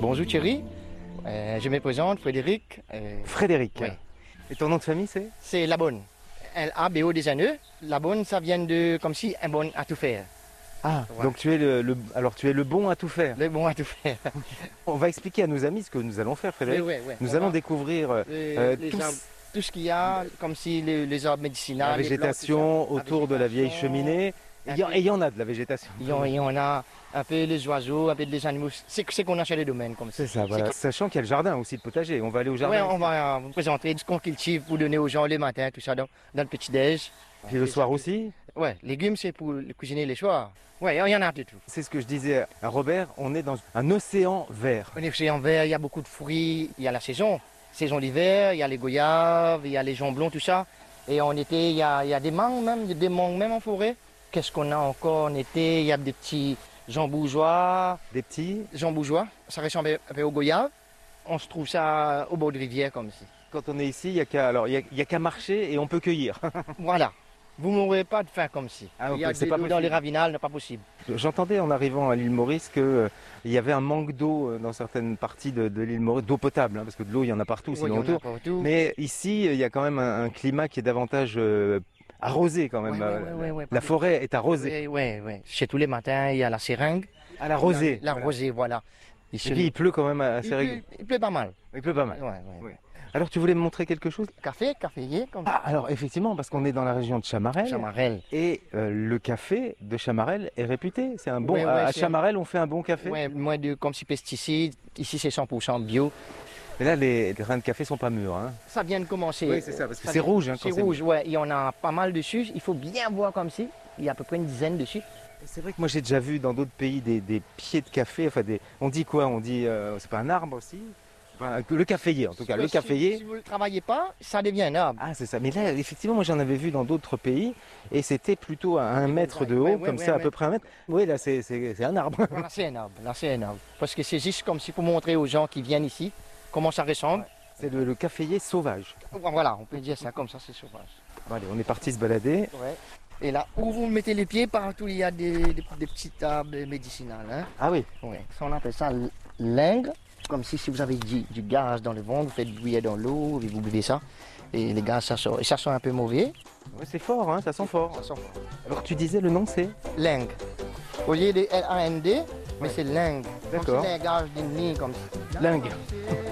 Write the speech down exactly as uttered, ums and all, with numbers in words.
Bonjour Thierry, euh, je me présente Frédéric. Euh, Frédéric. ouais. Et ton nom de famille c'est? C'est Labonne. L A B O des N E. Labonne, ça vient de comme si un bon à tout faire. Ah, Ouais. donc tu es le, le- alors tu es le bon à tout faire. Le bon à tout faire. On va expliquer à nos amis ce que nous allons faire, Frédéric. Oui, oui, oui. Nous On allons va- découvrir euh, Les- euh, les tous- arbres, tout ce qu'il y a, comme si les, les arbres médicinaux. la les plantes, végétation tout ça. autour de la vieille végétation. cheminée. Il y, en- et il y en a de la végétation. Il y, en, il y en a un peu les oiseaux, un peu les animaux. C'est c'est qu'on a chez les domaines comme ça. C'est ça, voilà. Sachant qu'il y a le jardin aussi, le potager. On va aller au Oui, jardin. on va vous présenter ce qu'on cultive pour donner aux gens le matin, tout ça, dans, dans le petit-déj. Puis le soir aussi. Ouais, légumes, c'est pour cuisiner les soirs. Ouais, il y en a de tout. C'est ce que je disais à Robert, on est dans un océan vert. On est en vert, il y a beaucoup de fruits, il y a la saison. Saison d'hiver, il y a les goyaves, il y a les jambons, tout ça. Et en été, il y a, il y a des mangues même, il y a des mangues même en forêt. Qu'est-ce qu'on a encore en été? Il y a des petits jambougeois. Des petits. Jambougeois, ça ressemble un peu aux goyaves. On se trouve ça au bord de rivière comme ici. Quand on est ici, il n'y a qu'à alors, il y a, il y a qu'à marcher et on peut cueillir. Voilà. Vous ne mourrez pas de faim comme ci. Ah, ok, il y a c'est de pas l'eau dans possible. les ravinales, n'est pas possible. J'entendais en arrivant à l'île Maurice qu'il y avait un manque d'eau euh, dans certaines parties de, de l'île Maurice, d'eau potable, hein, parce que de l'eau il y en a partout, Oui, sinon il y en a autour. partout. Mais ici, il y a quand même un, un climat qui est davantage euh, arrosé quand même. Ouais, ouais, Euh, ouais, ouais, ouais, La pas forêt est arrosée. Oui, oui, oui. Chez tous les matins, il y a la seringue. À la rosée. La, la Voilà. rosée, voilà. Et puis il pleut quand même assez il, régulièrement. pleut, il pleut pas mal. Il pleut pas mal. Ouais, ouais. Ouais. Alors tu voulais me montrer quelque chose? Café, caféier, comme Ah, alors effectivement, parce qu'on est dans la région de Chamarel. Chamarel. Et euh, le café de Chamarel est réputé. C'est un bon. Ouais, ouais, à c'est- Chamarel, on fait un bon café. Ouais, moins de comme si pesticides. Ici, c'est cent pour cent bio. Mais là, les grains de café sont pas mûrs. Hein. Ça vient de commencer. Oui, c'est ça, parce que Ça c'est vient- rouge, hein, quand c'est c'est rouge, ouais. Il y en a pas mal dessus. Il faut bien voir comme si. Il y a à peu près une dizaine dessus. C'est vrai que moi j'ai déjà vu dans d'autres pays des, des pieds de café. Enfin, des... on dit quoi? On dit euh, c'est pas un arbre aussi? Enfin, le caféier en tout cas. Le Si- caféier. Si vous ne le travaillez pas, ça devient un arbre. Ah c'est ça. Mais là effectivement moi j'en avais vu dans d'autres pays et c'était plutôt à un mètre de haut, Ouais, ouais, comme ouais, ça à ouais. peu près un mètre. Oui là c'est c'est- c'est un arbre. Voilà, c'est un arbre. Là, c'est un arbre. Parce que c'est juste comme si pour montrer aux gens qui viennent ici comment ça ressemble. C'est le, le caféier sauvage. Voilà, on peut dire ça comme ça, c'est sauvage. Bon, allez, on est parti se balader. Ouais. Et là, où vous mettez les pieds, partout il y a des, des, des petites arbres médicinales. Hein. Ah oui. Ouais. Ça, on appelle ça l- l'ingre. Comme si, si vous avez du, du gaz dans le ventre, vous faites bouillir dans l'eau et vous buvez ça. Et les gaz, ça sort. Et ça sent un peu mauvais. Ouais, c'est fort, hein, ça sent fort. Ça sent fort. Alors tu disais le nom c'est? L'ingre. Au lieu de L A N D, mais c'est l'ingre. D'accord. Comme si l'ingage d'une ligne comme ça. Lingue.